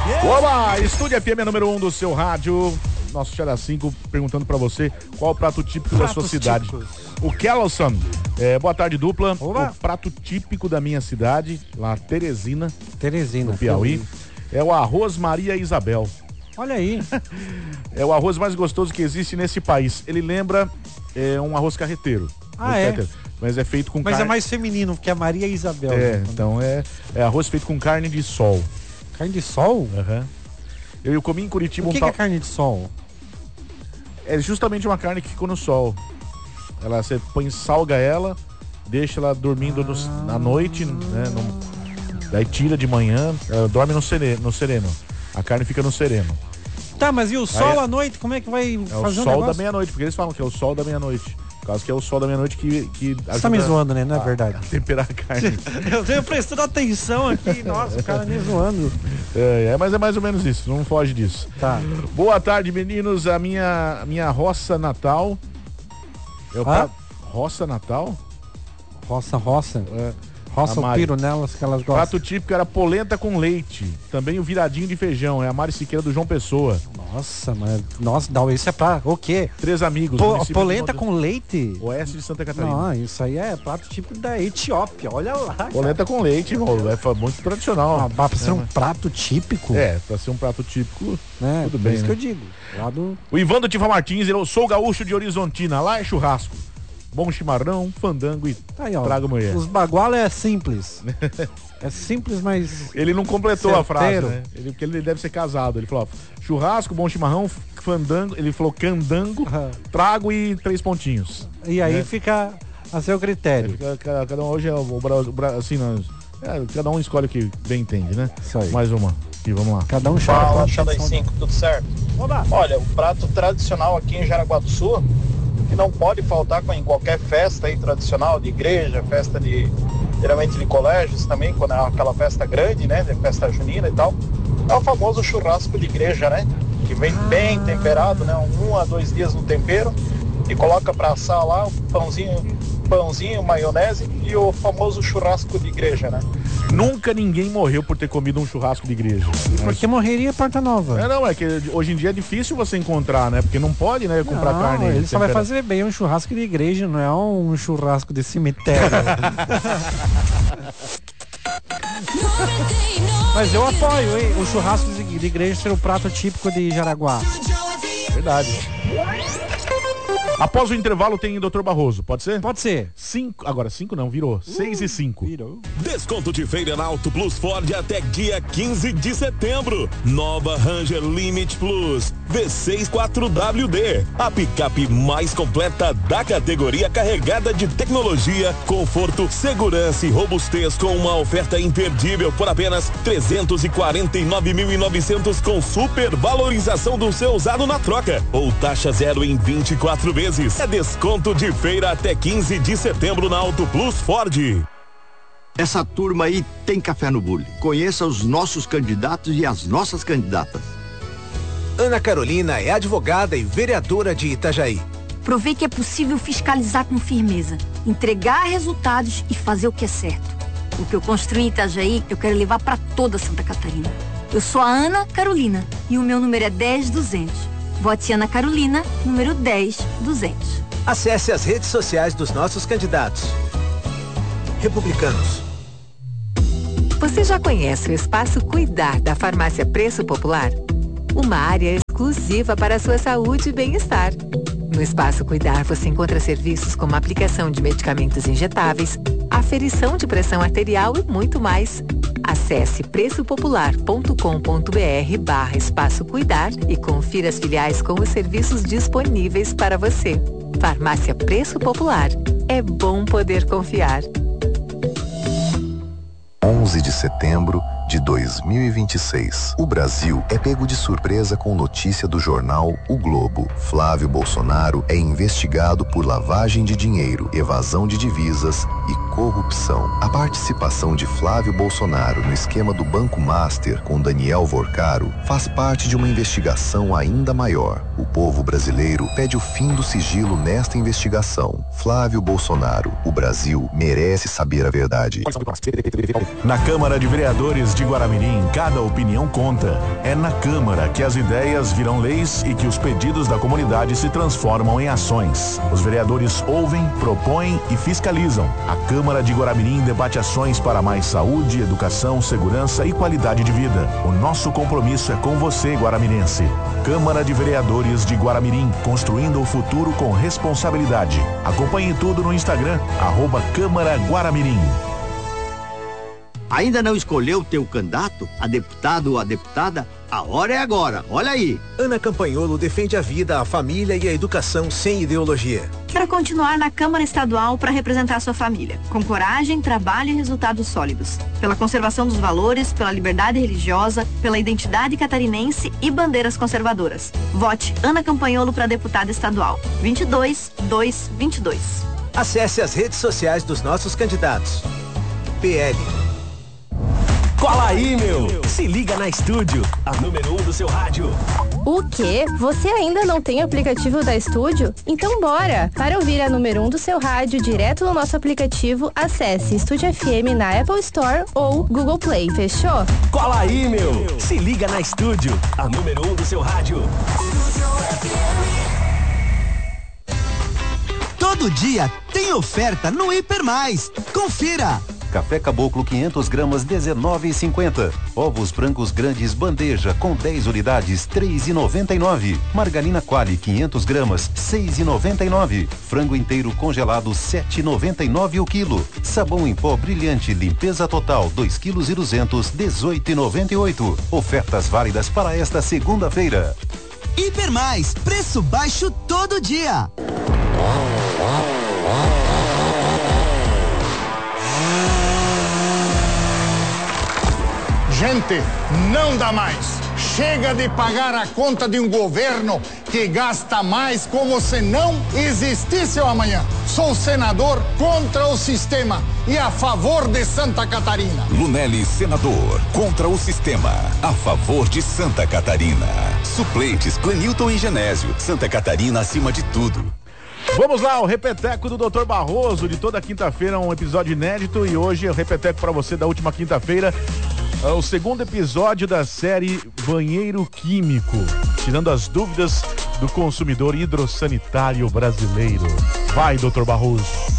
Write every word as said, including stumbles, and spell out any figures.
Olá, Estúdio F M é número um do seu rádio. Nosso Xará cinco perguntando pra você qual o prato típico Pratos da sua cidade. Típicos. O Kellson, é, boa tarde, dupla. Olá. O prato típico da minha cidade, lá Teresina. Teresina. No Piauí. É o arroz Maria Isabel. Olha aí. É o arroz mais gostoso que existe nesse país. Ele lembra é, um arroz carreteiro. Ah, é? Carreteiro. Mas é feito com Mas carne... é mais feminino, porque é Maria Isabel. É, né? então é, é arroz feito com carne de sol. Carne de sol? Aham. Uhum. Eu, eu comi em Curitiba o que um tal... que é carne de sol? É justamente uma carne que ficou no sol. Ela, você põe, salga ela, deixa ela dormindo no, na noite, né? No, daí tira de manhã, ela dorme no sereno, no sereno. A carne fica no sereno. Tá, mas e o sol Aí, à noite? Como é que vai é fazer o um sol negócio? da meia-noite, porque eles falam que é o sol da meia-noite. Por causa que é o sol da meia-noite que, que Você tá me zoando, né? Não é a, verdade? A temperar a carne. Eu tenho prestando atenção aqui. Nossa, o cara me zoando. É, é, mas é mais ou menos isso, não foge disso. Tá. Boa tarde, meninos. A minha, a minha roça natal. É o ah? pra... Roça natal? Roça, roça. É. Roça o piro nelas que elas gostam. Prato típico era polenta com leite. Também o viradinho de feijão. É a Mari Siqueira do João Pessoa. Nossa, mas... Nossa, não, isso é pra... O quê? Três amigos. Po polenta com leite? Oeste de Santa Catarina. Não, isso aí é prato típico da Etiópia. Olha lá, cara. Polenta com leite, irmão. É muito tradicional. Ah, pra ser é, um mas... prato típico? É, pra ser um prato típico, é, tudo bem, isso né? que eu digo. Lá do... O Ivan do Tifa Martins, eu sou gaúcho de Horizontina. Lá é churrasco. Bom chimarrão, fandango e tá aí, ó, traga mulher. Os baguala é simples. É simples, mas... Ele não completou certeiro. a frase, né? Ele, porque ele deve ser casado. Ele falou, ó, churrasco, bom chimarrão, fandango... Ele falou candango, uhum. trago e três pontinhos. E aí né? fica a seu critério. É, cada, cada um hoje é o, o assim, nós, é, cada um escolhe o que bem entende, né? Isso aí. Mais uma. E vamos lá. Cada um chora. Fala, Xará cinco, tudo certo? Olá. Olha, o prato tradicional aqui em Jaraguá do Sul, que não pode faltar em qualquer festa aí tradicional de igreja, festa de, geralmente de colégios também, quando é aquela festa grande, né, de festa junina e tal, é o famoso churrasco de igreja, né, que vem bem temperado, né, um a dois dias no tempero e coloca pra assar lá o pãozinho, pãozinho, maionese e o famoso churrasco de igreja, né. Nunca ninguém morreu por ter comido um churrasco de igreja. E por que morreria Porta Nova? É, não, é que hoje em dia é difícil você encontrar, né? Porque não pode, né, comprar não, carne. Ele só vai fazer bem um churrasco de igreja, não é um churrasco de cemitério. Mas eu apoio, hein? O churrasco de igreja ser o prato típico de Jaraguá. Verdade. Após o intervalo tem doutor Barroso, pode ser? Pode ser. Cinco, agora cinco não, virou. Uh, seis e cinco. Virou. Desconto de feira na Auto Plus Ford até dia quinze de setembro. Nova Ranger Limit Plus V seis quatro W D. A picape mais completa da categoria, carregada de tecnologia, conforto, segurança e robustez, com uma oferta imperdível por apenas trezentos e quarenta e nove mil e novecentos com super valorização do seu usado na troca ou taxa zero em vinte e quatro vezes. É desconto de feira até quinze de setembro na Auto Plus Ford. Essa turma aí tem café no bule. Conheça os nossos candidatos e as nossas candidatas. Ana Carolina é advogada e vereadora de Itajaí. Provei que é possível fiscalizar com firmeza, entregar resultados e fazer o que é certo. O que eu construí em Itajaí, eu quero levar para toda Santa Catarina. Eu sou a Ana Carolina e o meu número é dez duzentos. Vote Ana Carolina, número dez duzentos. Acesse as redes sociais dos nossos candidatos. Republicanos. Você já conhece o Espaço Cuidar da Farmácia Preço Popular? Uma área exclusiva para a sua saúde e bem-estar. No Espaço Cuidar você encontra serviços como aplicação de medicamentos injetáveis, aferição de pressão arterial e muito mais. Acesse preçopopular.com.br barra Espaço Cuidar e confira as filiais com os serviços disponíveis para você. Farmácia Preço Popular. É bom poder confiar. onze de setembro de dois mil e vinte e seis. O Brasil é pego de surpresa com notícia do jornal O Globo. Flávio Bolsonaro é investigado por lavagem de dinheiro, evasão de divisas e corrupção. A participação de Flávio Bolsonaro no esquema do Banco Master com Daniel Vorcaro faz parte de uma investigação ainda maior. O povo brasileiro pede o fim do sigilo nesta investigação. Flávio Bolsonaro, o Brasil merece saber a verdade. Na Câmara de Vereadores de Guaramirim, cada opinião conta. É na Câmara que as ideias viram leis e que os pedidos da comunidade se transformam em ações. Os vereadores ouvem, propõem e fiscalizam. A Câmara de Guaramirim debate ações para mais saúde, educação, segurança e qualidade de vida. O nosso compromisso é com você, guaramirense. Câmara de Vereadores de Guaramirim, construindo o futuro com responsabilidade. Acompanhe tudo no Instagram, arroba Câmara Guaramirim. Ainda não escolheu o teu candidato, a deputado ou a deputada? A hora é agora, olha aí. Ana Campanholo defende a vida, a família e a educação sem ideologia. Quero continuar na Câmara Estadual para representar sua família, com coragem, trabalho e resultados sólidos. Pela conservação dos valores, pela liberdade religiosa, pela identidade catarinense e bandeiras conservadoras. Vote Ana Campanholo para deputada estadual. vinte e dois, dois, vinte e dois. Acesse as redes sociais dos nossos candidatos. P L. Cola aí, meu! Se liga na Estúdio, a número um do seu rádio. O quê? Você ainda não tem o aplicativo da Estúdio? Então bora! Para ouvir a número um do seu rádio direto no nosso aplicativo, acesse Estúdio F M na Apple Store ou Google Play, fechou? Cola aí, meu! Se liga na Estúdio, a número um do seu rádio. Todo dia tem oferta no Hiper Mais. Confira! Café Caboclo quinhentas gramas dezenove e cinquenta. Ovos brancos grandes bandeja com dez unidades três e noventa e nove. Margarina Qualy quinhentas gramas seis e noventa e nove. Frango inteiro congelado sete e noventa e nove o quilo. Sabão em pó brilhante limpeza total dois quilos e duzentos dezoito e noventa e oito. Ofertas válidas para esta segunda-feira. Hiper Mais, preço baixo todo dia. Gente, não dá mais. Chega de pagar a conta de um governo que gasta mais como se não existisse o amanhã. Sou senador contra o sistema e a favor de Santa Catarina. Lunelli, senador, contra o sistema, a favor de Santa Catarina. Suplentes, Clenilton e Genésio. Santa Catarina acima de tudo. Vamos lá, o Repeteco do doutor Barroso, de toda quinta-feira, um episódio inédito, e hoje é o Repeteco para você da última quinta-feira, é o segundo episódio da série Banheiro Químico, tirando as dúvidas do consumidor hidrossanitário brasileiro. Vai, doutor Barroso.